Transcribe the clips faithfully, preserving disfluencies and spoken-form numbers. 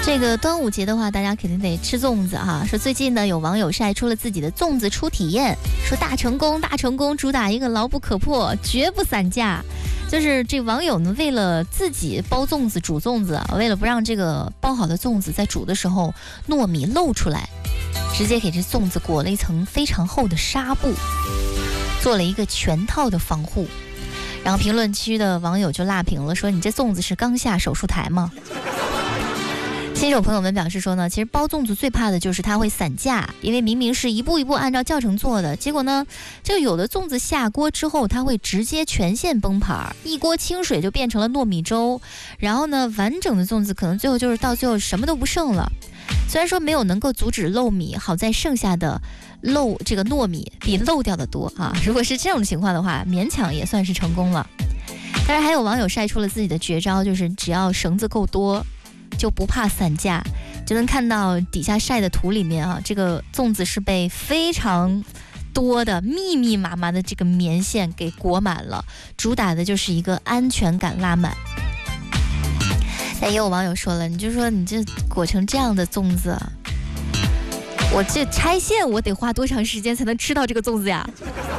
这个端午节的话，大家肯定得吃粽子哈。说最近呢，有网友晒出了自己的粽子初体验，说大成功，大成功，主打一个牢不可破，绝不散架。就是这网友呢，为了自己包粽子、煮粽子，为了不让这个包好的粽子在煮的时候糯米露出来，直接给这粽子裹了一层非常厚的纱布，做了一个全套的防护。然后评论区的网友就辣评了，说你这粽子是刚下手术台吗？新手朋友们表示说呢，其实包粽子最怕的就是它会散架，因为明明是一步一步按照教程做的，结果呢，这个有的粽子下锅之后，它会直接全线崩盘，一锅清水就变成了糯米粥，然后呢，完整的粽子可能最后就是到最后什么都不剩了。虽然说没有能够阻止漏米，好在剩下的漏这个糯米比漏掉的多啊。如果是这种情况的话，勉强也算是成功了。当然还有网友晒出了自己的绝招，就是只要绳子够多，就不怕散架。就能看到底下晒的图里面啊，这个粽子是被非常多的密密麻麻的这个棉线给裹满了，主打的就是一个安全感拉满。但也有网友说了，你就说你这裹成这样的粽子，我这拆线我得花多长时间才能吃到这个粽子呀？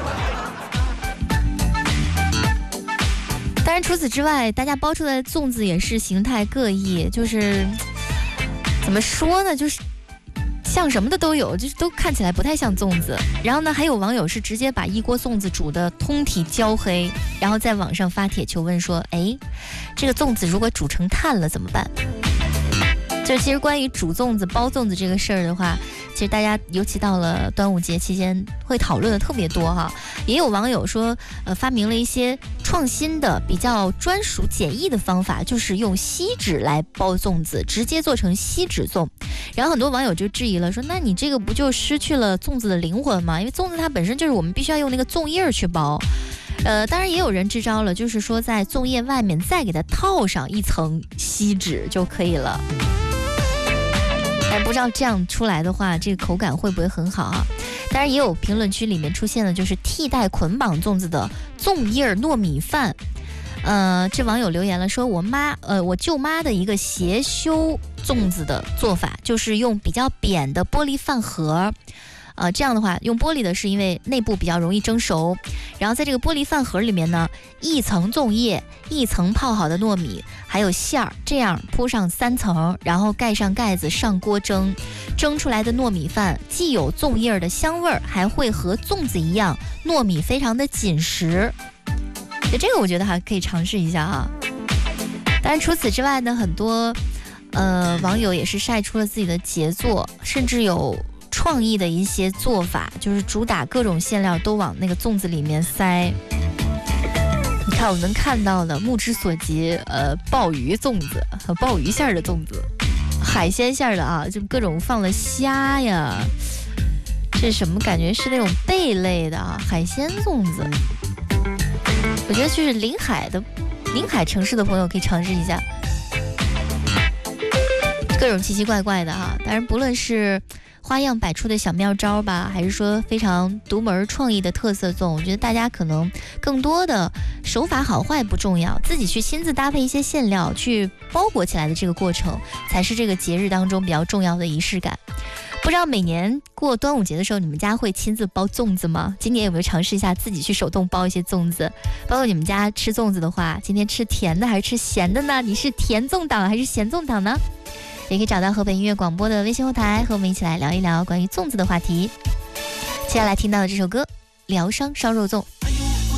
当然除此之外，大家包出来的粽子也是形态各异，就是怎么说呢，就是像什么的都有，就是都看起来不太像粽子。然后呢，还有网友是直接把一锅粽子煮得通体焦黑，然后在网上发帖求问说，哎，这个粽子如果煮成炭了怎么办？就其实关于煮粽子、包粽子这个事儿的话，其实大家尤其到了端午节期间会讨论的特别多哈。也有网友说，呃，发明了一些创新的、比较专属简易的方法，就是用锡纸来包粽子，直接做成锡纸粽。然后很多网友就质疑了，说那你这个不就失去了粽子的灵魂吗？因为粽子它本身就是我们必须要用那个粽叶儿去包。呃，当然也有人支招了，就是说在粽叶外面再给它套上一层锡纸就可以了。但不知道这样出来的话，这个口感会不会很好啊？当然也有评论区里面出现了，就是替代捆绑粽子的粽叶糯米饭。呃，这网友留言了，说我妈，呃，我舅妈的一个斜修粽子的做法，就是用比较扁的玻璃饭盒。呃，这样的话，用玻璃的是因为内部比较容易蒸熟，然后在这个玻璃饭盒里面呢，一层粽叶，一层泡好的糯米，还有馅儿，这样铺上三层，然后盖上盖子上锅蒸，蒸出来的糯米饭既有粽叶的香味儿，还会和粽子一样，糯米非常的紧实。这个我觉得还可以尝试一下哈。当然除此之外呢，很多呃网友也是晒出了自己的杰作，甚至有创意的一些做法，就是主打各种馅料都往那个粽子里面塞。你看我能看到的目之所及，呃，鲍鱼粽子和鲍鱼馅的粽子，海鲜馅的啊，就各种放了虾呀，这是什么感觉？是那种贝类的啊，海鲜粽子。我觉得就是临海的临海城市的朋友可以尝试一下，各种奇奇怪怪的哈。当然不论是花样百出的小妙招吧，还是说非常独门创意的特色粽，我觉得大家可能更多的手法好坏不重要，自己去亲自搭配一些馅料去包裹起来的这个过程，才是这个节日当中比较重要的仪式感。不知道每年过端午节的时候，你们家会亲自包粽子吗？今年有没有尝试一下自己去手动包一些粽子？包括你们家吃粽子的话，今天吃甜的还是吃咸的呢？你是甜粽党还是咸粽党呢？也可以找到河北音乐广播的微信后台，和我们一起来聊一聊关于粽子的话题。接下来听到的这首歌《疗伤烧肉粽》。